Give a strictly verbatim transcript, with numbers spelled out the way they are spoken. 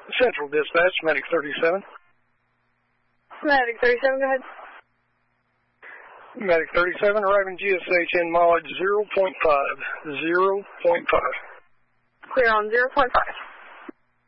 Central Dispatch, Medic thirty-seven. Medic thirty-seven, go ahead. Medic thirty-seven, arriving G S H in mileage zero point five. zero point five. Clear on zero point five.